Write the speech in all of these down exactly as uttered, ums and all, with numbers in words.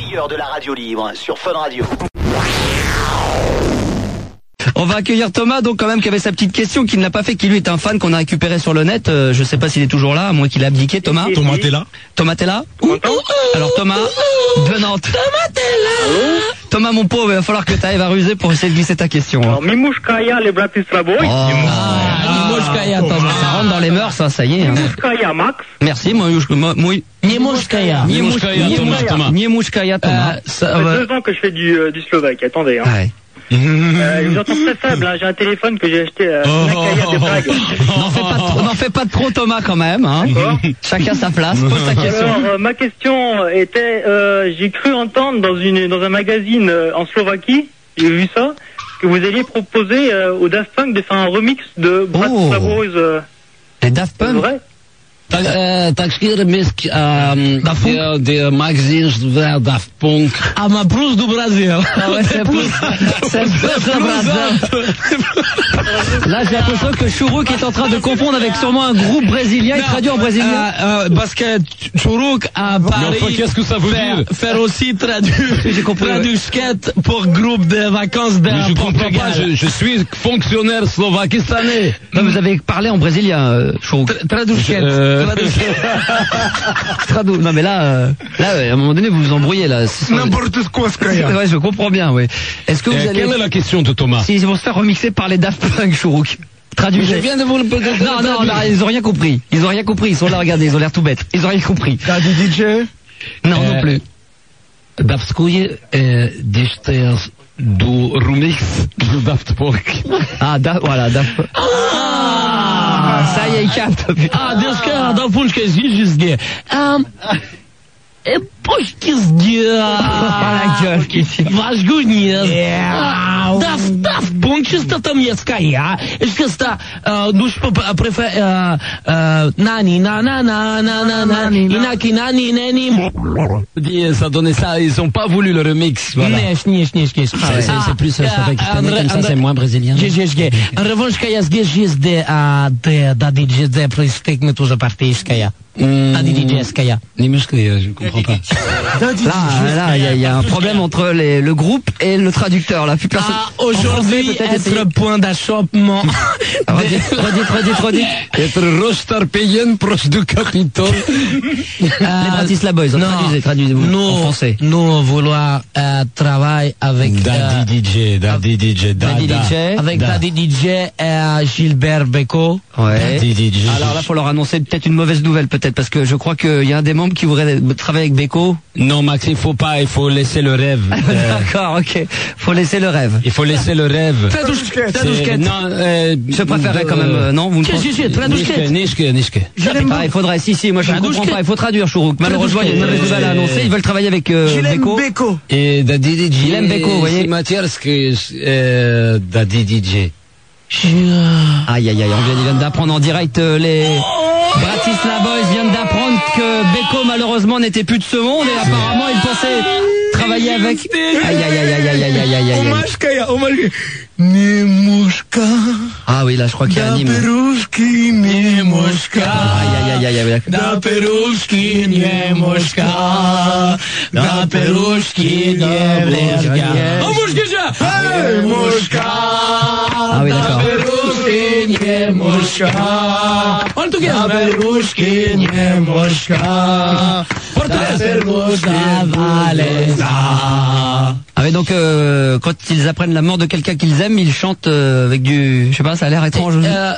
meilleur de la radio libre sur Fun Radio. On va accueillir Thomas, donc quand même, qui avait sa petite question, qui ne l'a pas fait, qui lui est un fan qu'on a récupéré sur le net. Euh, je sais pas s'il est toujours là, à moins qu'il ait abdiqué. Thomas. Thomas, t'es là? Thomas, t'es là? Alors Thomas, de Nantes. Thomas, t'es là? Thomas, mon pauvre, il va falloir que tu arrives à ruser pour essayer de glisser ta question. Alors, Mimouchkaya, les Bratislava Boys. Oh. Mimouchkaya, Thomas. Ça rentre dans les mœurs, ça, ça y est. Hein. Mimouchkaya, Max. Merci, moi, moi, Mimouchkaya. Mimouchkaya, Thomas. Thomas. Mimouchkaya, Thomas. Euh, ça fait deux ans que je fais du, euh, du slovaque, attendez. Hein. Ouais. Euh, je vous entends très faible, hein. J'ai un téléphone que j'ai acheté à oh, Nakaya de Prague. N'en fais pas trop, n'en fais pas trop, Thomas, quand même. Hein. Chacun sa place. Pose ta question. Alors, euh, ma question était, euh, j'ai cru entendre dans une dans un magazine euh, en Slovaquie, j'ai vu ça, que vous alliez proposer euh, au Daft Punk de faire un remix de Bratislava Boys. Euh, Les Daft Punk. C'est vrai? Tak, uh, tak skiermisk um, de, de magazines de Daft Punk. Ah, ma plus du Brésil. Ah ouais, c'est plus, c'est plus le Brésil. Là, j'ai l'impression que Chourouk est en train de confondre avec sûrement un groupe brésilien. Il traduit en brésilien. Euh, euh, parce que Chourouk a Paris. Qu'est-ce que ça veut faire, dire? Faire aussi traduire. J'ai compris. Traduire skate pour groupe de vacances de je comprends pas. Je, je suis fonctionnaire slovakistanais. Non, vous avez parlé en brésilien, euh, Chourouk. Traduire skate. Tradu. Non mais là, euh, là, à un moment donné, vous vous embrouillez là. N'importe quoi, Skaya. Ouais, je comprends bien. Oui. Est-ce que vous euh, allez... Quelle est la question de Thomas? Si ils vont se faire remixer par les Daft Punk, Chourouk. Traduisez. Je viens de vous le Non, non, là, ils ont rien compris. Ils ont rien compris. Ils sont là, regardez, ils ont l'air tout bêtes. Ils ont rien compris. T'as du D J? Non, euh, non plus. Dapskuje diste du remix de Daft Punk. Ah, da, voilà, Daft Punk. Ah, ça y est, il capte. Ah, deska Daft Punk zizizge. Um, Epojkizge. Ah, la gueule, qu'est-ce que Ваш гунец. Daft Daft Punk, что там есть кая? Что-то, душ префер, nani, na na na na na na, inaki nani nani. Ça donnait ça, ils ont pas voulu le remix, voilà. Неш, неш, неш, неш. C'est plus slovakistanais, comme ça, c'est moins brésilien. En revanche, кая здесь есть de, de, da D J, de проистекнет тоже партийская. Da D J-ская. Немножко, je comprends pas. Là, là, il y, y a un problème entre les, le groupe et le traducteur. Là, plus personne. Ah, aujourd'hui, être point d'achoppement. Redis, redis, redis. Être Rostarpeyen proche du Capitole. Les Bratislava Boys, traduisez, traduisez-vous en français. Nous voulons euh, travailler avec Daddy D J, Daddy D J, Daddy D J, avec Daddy D J et Gilbert Bécaud. Ouais. Daddy D J. Alors là, faut leur annoncer peut-être une mauvaise nouvelle, peut-être, parce que je crois qu'il y a un des membres qui voudrait travailler avec Bécaud. Non, Max, il faut pas, il faut laisser le rêve. euh... D'accord, ok. Faut laisser le rêve. Il faut laisser le rêve. Non, euh, je préférerais quand même, euh, non, vous ne pensez pas. Nishke, Nishke. Ah, il faudrait, si, si, moi je ne comprends pas, il faut traduire, Chourouk. Malheureusement, il y a une mauvaise nouvelle à annoncer, ils veulent travailler avec euh, Bécaud. Et Daddy D J. Il aime Bécaud, vous voyez. Matierski, euh, Daddy D J. Aïe, aïe, aïe, on vient, vient d'apprendre en direct euh, les Bratislava Boys viennent d'apprendre que Bécaud malheureusement n'était plus de ce monde et apparemment il pensait travailler avec. Aïe, aïe, aïe, aïe, aïe, aïe, aïe, aïe, aïe. Nemushka. Ah oui, là je crois qu'il y a un hymne. Peruski Nemushka. Aïe, aïe, aïe, aïe, aïe. Da Peruski Nemushka. Da Peruski Nemushka. Oh, Mushka! Hey, Mushka. Ah oui, d'accord. Da Peruski Nemushka. All together. Da Peruski Nemushka. Da Peruski Valesa. Ah mais donc euh, quand ils apprennent la mort de quelqu'un qu'ils aiment, ils chantent euh, avec du, je sais pas, ça a l'air étrange.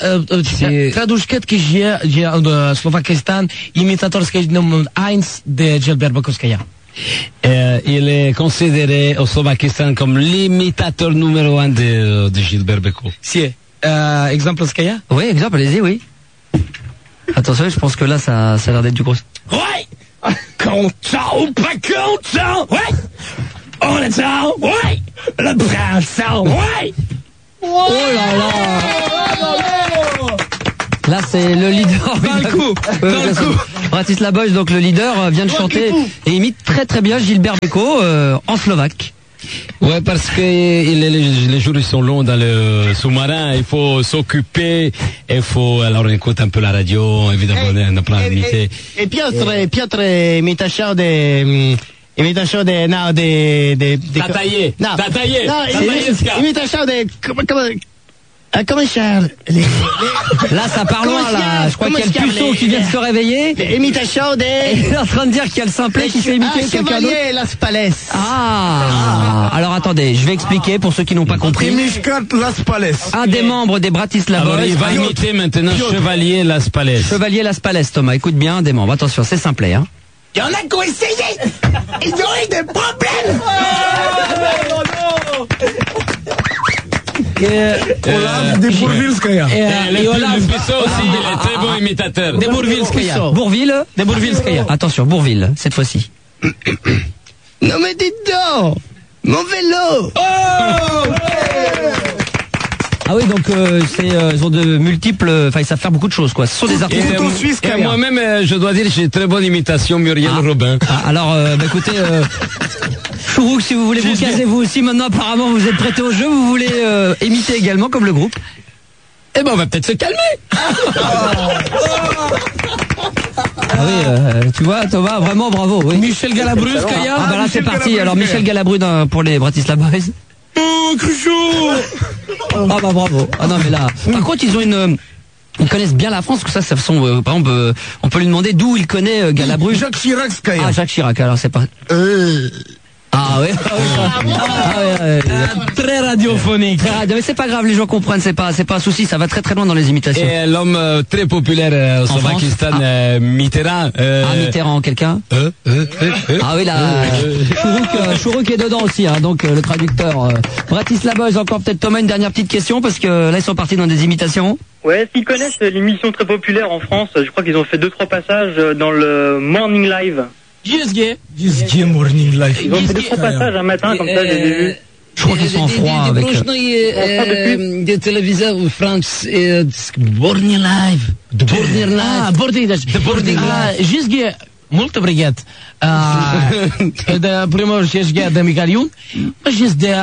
Tradušketki je Slovakistan imitatorský nom eins de Gilbert Bécaud. Euh, il est considéré au Slovakistan comme l'imitateur numéro un de, de Gilbert Bécaud. Si. Euh, exemple skaya? Oui, exemple, allez-y, oui. Attention, je pense que là, ça, ça a l'air d'être du gros. Ouais. Content ou pas content? Ouais. On est ça, ouais. Le printemps, ouais. Oh là là. Là, c'est le leader. Dans le coup, dans le coup. Bratislava Boys, donc le leader, vient de chanter et imite très très bien Gilbert Bécaud euh, en slovaque. Ouais, parce que il est, les, les jours ils sont longs dans le sous-marin, il faut s'occuper, il faut, alors on écoute un peu la radio, évidemment, on a plein d'invités. E Piotr, Piotr mi taciał de imitation des, non, des, des, des... T'as taillé. Non. T'as taillé. Non, T'as taillé, Ska. imitation des, comment, comment, euh, comment Charles, les, les... Là, ça part loin, là. Je crois qu'il y a le puceau qui vient de se réveiller. les imitations Et des... il est en train de dire qu'il y a le simplet qui fait imiter ah, quelqu'un d'autre. Chevalier Las Palais. Ah. Alors attendez, je vais expliquer pour ceux qui n'ont pas compris. Mishkat Las Palais. Un des membres des Bratislava Alors, il va Boys, imiter maintenant Chevalier Las Palais. Chevalier Las Palais, Thomas. Écoute bien, un des membres. Attention, c'est simplet, hein. Il y en a qui ont essayé. Ils ont eu des problèmes. Olaf de Bourvilskaya. Et le Puceau aussi, il est très bon imitateur. De Bourvilskaya. Bourville. De Bourvilskaya. Attention, Bourville, cette fois-ci. Non mais dites donc, mon vélo. Ah oui, donc euh, c'est euh, ils ont de multiples, enfin ils savent faire beaucoup de choses, quoi. Ce sont des artistes. Et, euh, et moi-même, euh, je dois dire, j'ai une très bonne imitation, Muriel Ah. Robin. Ah, alors, euh, bah, écoutez, euh, Chourouk, si vous voulez vous caser vous aussi, maintenant apparemment vous êtes prêté au jeu, vous voulez euh, imiter également comme le groupe. Eh ben, on va peut-être se calmer. Ah oui, euh, tu vois, Thomas, vraiment bravo. Oui. Michel Galabruskaya. Ah bah là c'est parti. Alors Michel Galabru d'un- pour les Bratislava Boys. Oh, Cruchot. Ah bah bravo. Ah non mais là. Par contre ils ont une. euh, Ils connaissent bien la France, parce que ça, ça sont, euh, par exemple, euh, on peut lui demander d'où il connaît euh, Galabru. Jacques Chirac-Skaya. Ah, Jacques Chirac, alors c'est pas. Euh, Ah ouais. Ah, oui, ah, ouais, ouais, ouais. Très radiophonique. Très radio, mais c'est pas grave, les gens comprennent, c'est pas, c'est pas un souci, ça va très très loin dans les imitations. Et l'homme euh, très populaire euh, au En Slovakistan, France euh, Mitterrand. euh, Ah, Mitterrand, quelqu'un euh, euh, euh, euh. Ah oui, là, Chourouk, euh, Chourouk est dedans aussi, hein, donc euh, le traducteur. Euh, Bratislava Boys, encore peut-être Thomas, une dernière petite question, parce que là, ils sont partis dans des imitations. Ouais, s'ils connaissent l'émission très populaire en France, je crois qu'ils ont fait deux trois passages dans le Morning Live. Gisguet. Gisguet Morning Life. Ils ont fait deux trois passages un matin, comme ça, je les ai vus. Je crois qu'ils sont en froid avec... euh, de télévision France, euh, Borneo Live. De Borneo Ah, Live. Bordidas. Ah, Gisguet. Muito obrigado. Ah, de primul Gisguet de Migaliun. Gisguet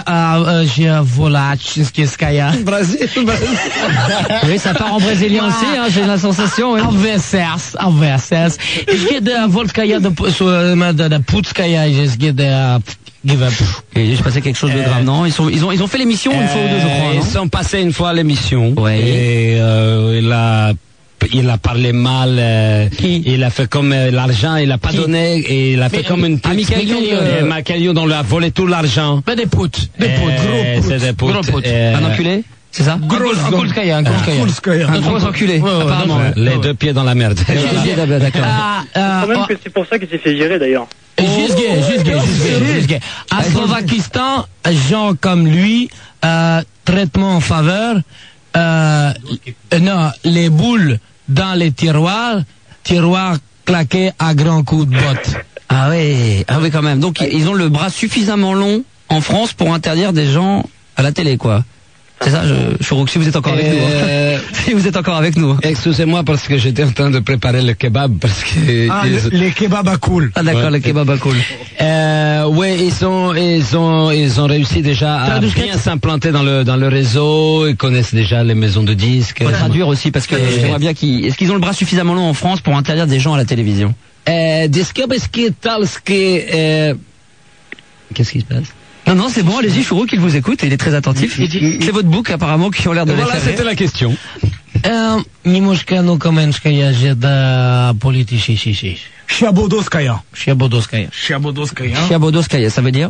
je volat Gisguetskaya. Brasil, Brasil. Oui, ça part en brésilien aussi, hein, j'ai la sensation. Oui. Avessers, avessers. Gisguet de Volskaya de de de Putskaya. Gisguet de give up. Et j'ai passé quelque chose de grave, non? Ils sont, ils ont, ils ont fait l'émission une fois ou deux, je crois. Ils non sont passés une fois à l'émission. Ouais. Et euh, il a il a parlé mal. Euh, Qui il a fait comme euh, l'argent, il a pas Qui donné et il a fait Mais, comme une ah, Michael Young, euh, Et Michael Young, on lui a volé tout l'argent. Mais des putes, des Euh, putes, gros putes. c'est des putes. Gros putes. Euh, Un enculé? C'est ça? Un Kulskaya, un Kulskaya. Kulskaya. Un gros enculé, Ouais, ouais, apparemment. ouais. Les deux pieds dans la merde. D'accord. Ah, Je ah, crois même que c'est pour ça qu'il s'est fait virer d'ailleurs. Gisguet, Gisguet, Gisguet, Gisguet. À Slovakistan, gens comme lui, euh, traitement en faveur, euh, non, les boules dans les tiroirs, tiroirs claqués à grands coups de botte. Ah oui, ah oui quand même. Donc ils ont le bras suffisamment long en France pour interdire des gens à la télé, quoi. C'est ça, je, Chourouk, si vous êtes encore avec nous. Euh, Hein. Si vous êtes encore avec nous. Hein. Excusez-moi parce que j'étais en train de préparer le kebab parce que Ah, ils- les kebabs à cool. Ah d'accord, Ouais. le kebab à cool. Euh, ouais, ils ont, ils ont, ils ont réussi déjà à Traduisquette. bien s'implanter dans le, dans le réseau. Ils connaissent déjà les maisons de disques. Faut traduire aussi parce que j'aimerais bien qu'ils. Est-ce qu'ils ont le bras suffisamment long en France pour interdire des gens à la télévision? Euh, diskebeski talski, euh, Qu'est-ce qui se passe? Non, non, c'est bon, allez-y, Chourouk, il vous écoute, il est très attentif. C'est votre bouc, apparemment, qui ont l'air de les Voilà, faire c'était rire. la question. Euh, Немножко, ну, Каменская же да политический. Shabodoskaya. Щебодовская. Shabodoskaya. Chiabodoskaya, ça veut dire?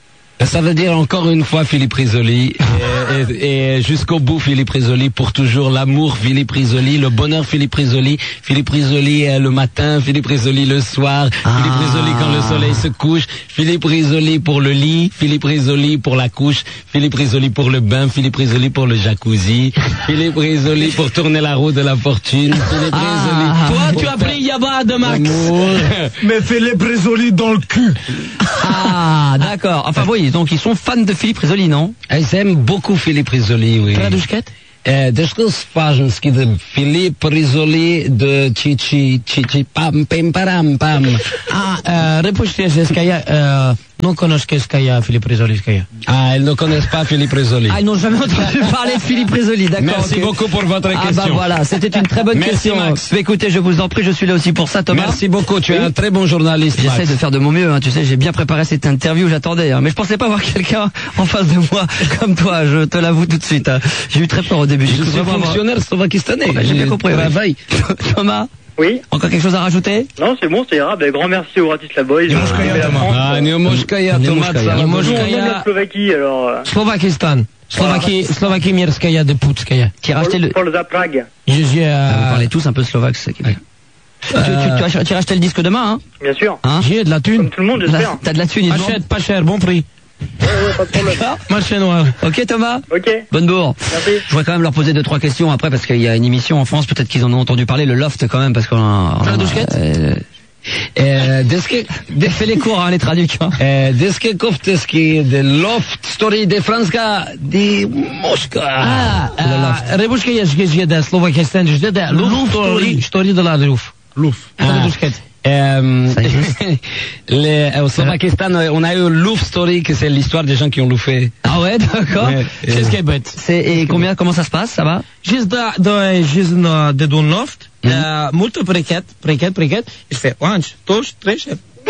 Ça veut dire encore une fois Philippe Risoli et, et, et jusqu'au bout Philippe Risoli pour toujours l'amour Philippe Risoli, le bonheur Philippe Risoli, Philippe Risoli euh, le matin, Philippe Risoli le soir, Ah. Philippe Risoli quand le soleil se couche, Philippe Risoli pour le lit, Philippe Risoli pour la couche, Philippe Risoli pour le bain, Philippe Risoli pour le jacuzzi, Philippe Risoli pour tourner la roue de la fortune, Philippe Risoli. Toi, tu as pris Yaba de Max. L'amour. Mais fais les Brésolis dans le cul. Ah, d'accord. Enfin, oui, donc ils sont fans de Philippe Risoli, non? Ils aiment beaucoup Philippe Risoli, oui. Tradušket? É, desculpe, Fajenski de Philippe Risoli de Chichi, Chichi, Pam, Pim, Param, Pam. А, э, Рыпушки Жеская, э, non conosceskaya, Philippe Rizoliskaya. Ah, elles ne connaissent pas Philippe Rizoli. Ah, ils n'ont jamais entendu parler de Philippe Rizoli, d'accord. Merci okay. beaucoup pour votre ah, question. Ah bah voilà, c'était une très bonne Merci, question. Max. Écoutez, je vous en prie, je suis là aussi pour ça, Thomas. Merci beaucoup, tu es oui. un très bon journaliste. J'essaie de faire de mon mieux, hein. Tu sais, j'ai bien préparé cette interview, j'attendais, hein. Mais je pensais pas voir quelqu'un en face de moi comme toi, je te l'avoue tout de suite. Hein. J'ai eu très peur au début. Je suis fonctionnaire slovakistanais. Oh, bah, j'ai bien compris. Ouais. Thomas. Oui. Encore quelque chose à rajouter? Non, c'est bon, ça ira. Ben, grand merci au Bratislava Boys. Ah, Neomoshkaya, Thomas. La Slovaquie, alors. Slovakistan. Slovaquie, Slovaquie Mirskaya de Putskaya. Qui a racheté le. Polza Prague. Je suis. Ah, vous parlez tous un peu slovaque, c'est qui est bien. Euh... Tu, tu, tu, tu as racheté le disque demain, hein? Bien sûr. Hein? J'ai de la thune. Comme tout le monde, j'espère. T'as de la thune, il Achète, pas cher, bon prix. Ouais, ouais, pas de problème. Marché noir. Ok, Thomas. Ok. Bonne bourre. Merci. Je voudrais quand même leur poser deux, trois questions après, parce qu'il y a une émission en France, peut-être qu'ils en ont entendu parler, le Loft quand même, parce qu'on a... La douchette euh, euh, Deske, fais les cours, hein, les traductions. Euh, Deske Kofteski, de Loft Story de Franska, de Moshka. Ah, Rebushkaya, j'ai de Slovakistan, j'ai de Louf Story, Story de la Louf. Louf. La douchette. Euh, les, au Slovakistan, on a eu Louf Story, que c'est l'histoire des gens qui ont loufé. Ah ouais, d'accord. Ouais, C'est ce qui est bête. C'est, et combien, comment ça se passe, ça va? Juste de, de, juste de Don Loft, euh, multe briquette, briquette, briquette, je fais one, two, three,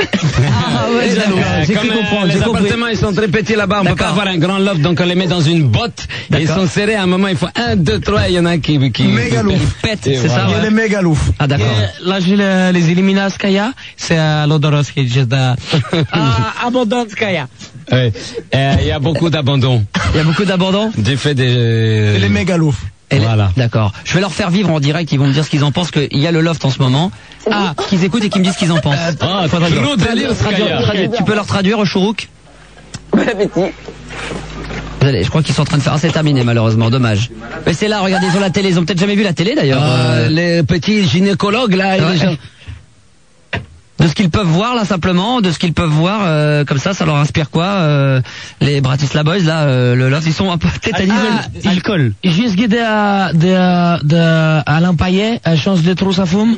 Ah ouais, Euh, j'ai comme cru euh, comprendre, les j'ai compris. appartements ils sont très petits là-bas, on peut D'accord. pas avoir un grand loft, donc on les met dans une botte. Et ils D'accord. sont serrés. À un moment, il faut un, deux, trois. Il y en a un qui qui Méga qui louf. Pète, Et c'est voilà. ça, Il y a ouais. les méga louf. Ah d'accord. Là, j'ai le- les Eliminaskaya, c'est à l'Odorovski, juste de, ah, Abondonskaya. Ouais. Euh, Il y a beaucoup d'abandon. Il y a beaucoup d'abandon? J'ai fait des. C'est les méga louf. Et les- Voilà. D'accord. Je vais leur faire vivre en direct, ils vont me dire ce qu'ils en pensent, qu'il y a le Loft en ce moment. Ah, qu'ils écoutent et qu'ils me disent ce qu'ils en pensent. Ah, Faudra dire. Claude Traduire, Eliaskaya. traduire. Tu peux leur traduire, Chourouk? Allez, je crois qu'ils sont en train de faire. Ah, c'est terminé, malheureusement, dommage. Mais c'est là, regardez, ils ont la télé, ils ont peut-être jamais vu la télé d'ailleurs. Euh, Euh, les petits gynécologues là, et ouais. les gens. De ce qu'ils peuvent voir là simplement, de ce qu'ils peuvent voir euh, comme ça, ça leur inspire quoi euh, les Bratislava Boys là, euh, le Loft, ils sont un peu tétanisés. Ah, Alcool. Juste de, de, de, Alain Payet, euh, chance de trop sa fume.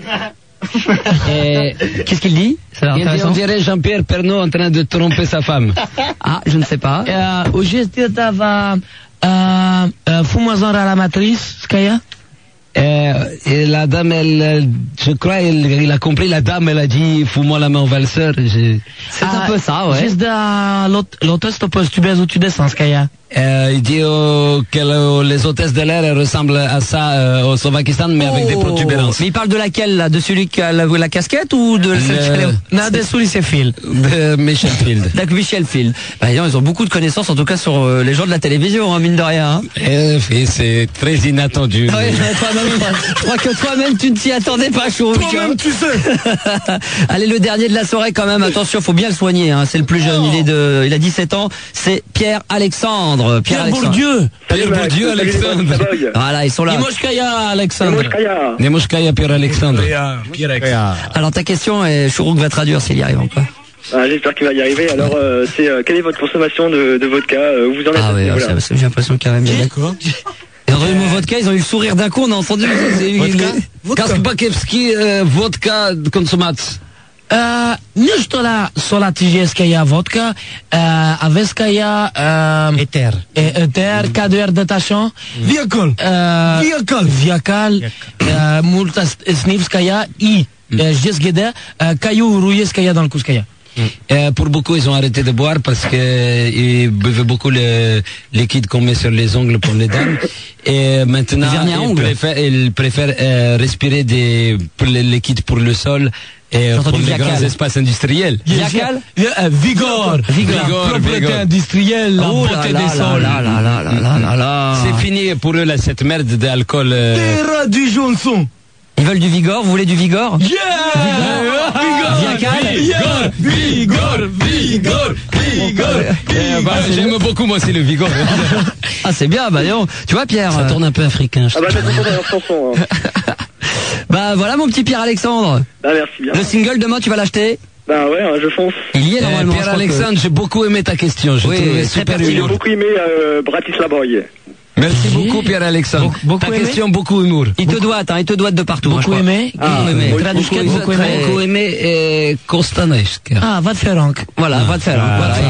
Et qu'est-ce qu'il dit? Ça a l'air Il dit, on intéressant. dirait Jean-Pierre Pernaut en train de tromper sa femme. Ah, je ne sais pas. Euh, au juste de, euh, euh, Fumazon à la matrice, Skaya. Euh, et la dame, elle, elle- je crois, elle, il a compris, la dame, elle a dit, fous-moi la main au valseur. J'ai- C'est un peu ça, ouais. Juste de l'hôtesse de poste, tu baises ou tu descends, Skaya. Euh, il dit oh, que le- les hôtesses de l'air elles ressemblent à ça euh, au Slovakistan, mais avec des protubérances. Mais il parle de laquelle là? De celui qui a la, la casquette ou de celle qui a Le- la- Non, des souris, c'est fil. De Michel Field. D'accord, Michel Field. Bah, dis donc, ils ont beaucoup de connaissances, en tout cas sur euh, les gens de la télévision, hein, mine de rien. Hein. Et, et c'est très inattendu. Ah ouais, toi-même, je crois que toi-même tu ne t'y attendais pas, Chourouk. Toi-même, tu sais. Allez, le dernier de la soirée quand même. Attention, faut bien le soigner. Hein. C'est le plus jeune. Il est de, il a dix-sept ans. C'est Pierre Alexandre. Pierre Alexandre. Bourdieu. Pierre Bourdieu, Alexandre. Voilà, ils sont là. Imoshkaya, Alexandre. Nemoshkaya, Pierre Alexandre. Alors ta question, et Chourouk va traduire s'il y arrive encore. Ah, j'espère qu'il va y arriver. Alors, euh, c'est euh, quelle est votre consommation de, de vodka euh, Où vous en êtes Ah à ce oui, niveau-là c'est- c'est- j'ai l'impression qu'il y a même bien. D'accord. Ils ont entendu le mot vodka, ils ont eu le sourire d'un coup, on a entendu. C'est- Vodka. Kaspakevski, euh, vodka consomat. Euh, Ništo la solatijeskaya vodka, euh, aveskaya, euh, Éther. et éther, K deux R détachant, Viacol. euh, Viacol. Viacal, euh, multa snivskaya, i, euh, jesgede, euh, Caillou rouilleskaya dans le Kouskaya. Euh, pour beaucoup, ils ont arrêté de boire parce que euh, ils buvaient beaucoup le liquide qu'on met sur les ongles pour les dames. Et maintenant, Le vernis à ils ongles. préfèrent, ils préfèrent euh, respirer des pour les liquides pour le sol et J'ai pour entendu les Viacal. grands espaces industriels. Viacal. Euh, Vigor, Vigor, propreté Vigor. industrielle, la Oh là beauté là des là sols. là là là là là là là. C'est fini pour eux là, cette merde d'alcool. euh, Terra du Johnson. Ils veulent du Vigor, vous voulez du Vigor? Yeah! Viacal. Vigor, Vigor, Vigor, Vigor. Eh, bah, J'aime beaucoup moi aussi le Vigor. Ah c'est bien, bah non. Tu vois Pierre Ça euh, tourne un peu africain. je Ah bah, j'ai compris dans leur chanson. Hein. Bah voilà mon petit Pierre Alexandre. Bah, merci bien. Le single demain tu vas l'acheter? Bah ouais, hein, je fonce. Il y est Eh, normalement. je Pierre crois que- Alexandre, j'ai beaucoup aimé ta question. Je Oui, trouvais oui, très super pertinent. J'ai humour. beaucoup aimé euh, Bratislava Boys. Merci beaucoup Pierre-Alexandre. Beaucoup- beaucoup Ta aimé question, beaucoup humour. Il te doite, hein, il te doite de partout. hein, je Beaucoup crois. aimé Ah, Beaucoup aimé. aimé. Tradušket, beaucoup aimé Beaucoup aimé eh, Kostaneska. Ah, wat verrank. Voilà, va te faire. hein, va te faire.